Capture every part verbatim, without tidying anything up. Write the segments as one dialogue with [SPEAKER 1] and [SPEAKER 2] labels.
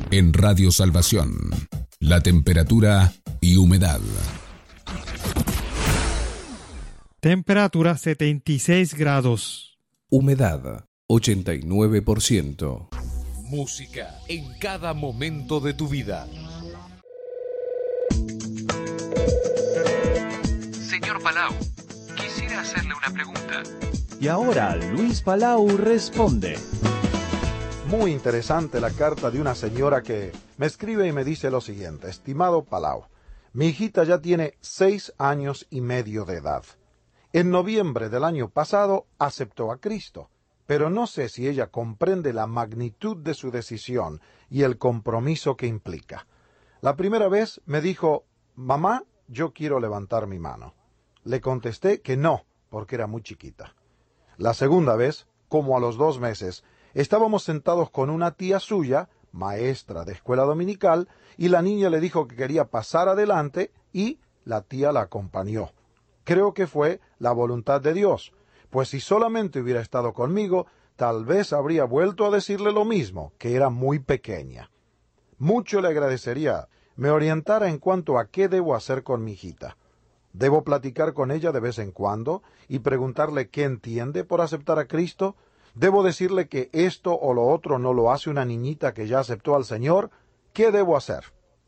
[SPEAKER 1] En Radio Salvación, la temperatura y humedad.
[SPEAKER 2] Temperatura setenta y seis grados.
[SPEAKER 3] Humedad ochenta y nueve por ciento.
[SPEAKER 4] Música en cada momento de tu vida.
[SPEAKER 5] Señor Palau, quisiera hacerle una pregunta.
[SPEAKER 6] Y ahora Luis Palau responde.
[SPEAKER 7] Muy interesante la carta de una señora que me escribe y me dice lo siguiente: estimado Palau, mi hijita ya tiene seis años y medio de edad. En noviembre del año pasado aceptó a Cristo, pero no sé si ella comprende la magnitud de su decisión y el compromiso que implica. La primera vez me dijo: mamá, yo quiero levantar mi mano. Le contesté que no, porque era muy chiquita. La segunda vez, como a los dos meses, estábamos sentados con una tía suya, maestra de escuela dominical, y la niña le dijo que quería pasar adelante y la tía la acompañó. Creo que fue la voluntad de Dios, pues si solamente hubiera estado conmigo, tal vez habría vuelto a decirle lo mismo, que era muy pequeña. Mucho le agradecería me orientara en cuanto a qué debo hacer con mi hijita. ¿Debo platicar con ella de vez en cuando y preguntarle qué entiende por aceptar a Cristo? ¿Debo decirle que esto o lo otro no lo hace una niñita que ya aceptó al Señor? ¿Qué debo hacer?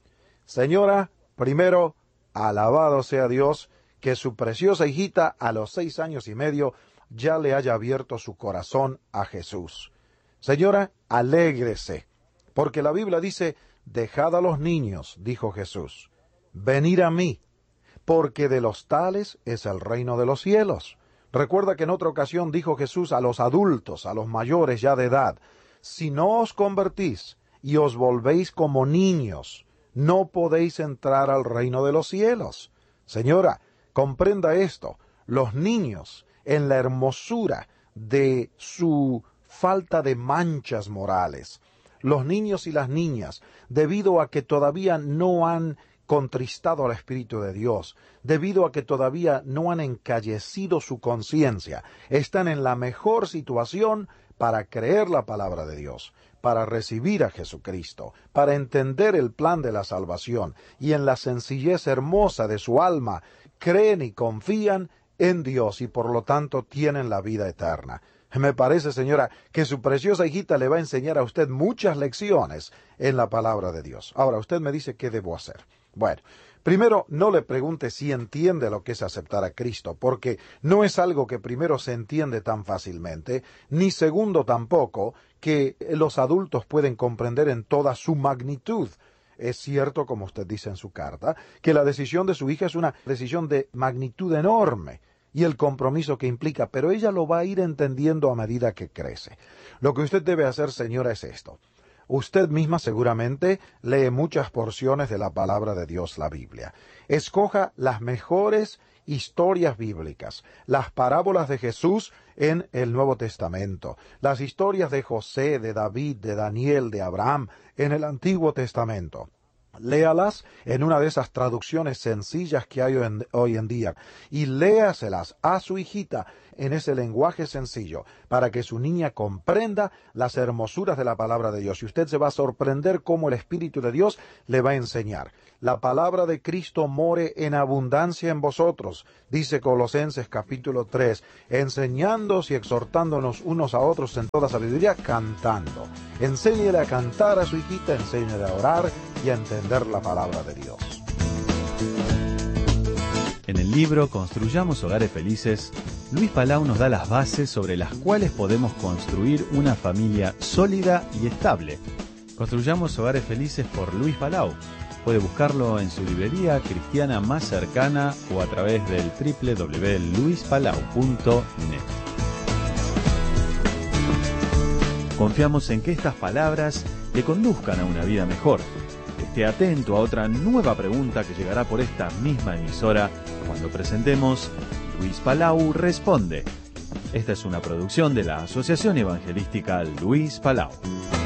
[SPEAKER 7] Señora, primero, alabado sea Dios, que su preciosa hijita a los seis años y medio ya le haya abierto su corazón a Jesús. Señora, alégrese, porque la Biblia dice: dejad a los niños, dijo Jesús, venid a mí, porque de los tales es el reino de los cielos. Recuerda que en otra ocasión dijo Jesús a los adultos, a los mayores ya de edad: si no os convertís y os volvéis como niños, no podéis entrar al reino de los cielos. Señora, comprenda esto: los niños, en la hermosura de su falta de manchas morales, los niños y las niñas, debido a que todavía no han contristado al Espíritu de Dios, debido a que todavía no han encallecido su conciencia, están en la mejor situación para creer la palabra de Dios, para recibir a Jesucristo, para entender el plan de la salvación, y en la sencillez hermosa de su alma creen y confían en Dios y por lo tanto tienen la vida eterna. Me parece, señora, que su preciosa hijita le va a enseñar a usted muchas lecciones en la palabra de Dios. Ahora, usted me dice qué debo hacer. Bueno, primero, no le pregunte si entiende lo que es aceptar a Cristo, porque no es algo que primero se entiende tan fácilmente, ni segundo tampoco, que los adultos pueden comprender en toda su magnitud. Es cierto, como usted dice en su carta, que la decisión de su hija es una decisión de magnitud enorme, y el compromiso que implica, pero ella lo va a ir entendiendo a medida que crece. Lo que usted debe hacer, señora, es esto. Usted misma seguramente lee muchas porciones de la palabra de Dios, la Biblia. Escoja las mejores historias bíblicas, las parábolas de Jesús en el Nuevo Testamento, las historias de José, de David, de Daniel, de Abraham en el Antiguo Testamento. Léalas en una de esas traducciones sencillas que hay hoy en día y léaselas a su hijita en ese lenguaje sencillo para que su niña comprenda las hermosuras de la palabra de Dios. Y usted se va a sorprender cómo el Espíritu de Dios le va a enseñar. La palabra de Cristo more en abundancia en vosotros, dice Colosenses capítulo tres, enseñándonos y exhortándonos unos a otros en toda sabiduría, cantando. Enséñele a cantar a su hijita, enséñele a orar y a entender la palabra de Dios.
[SPEAKER 6] En el libro Construyamos Hogares Felices, Luis Palau nos da las bases sobre las cuales podemos construir una familia sólida y estable. Construyamos Hogares Felices por Luis Palau. Puede buscarlo en su librería cristiana más cercana o a través del doble u doble u doble u punto luis palau punto net. Confiamos en que estas palabras le conduzcan a una vida mejor. Esté atento a otra nueva pregunta que llegará por esta misma emisora cuando presentemos Luis Palau Responde. Esta es una producción de la Asociación Evangelística Luis Palau.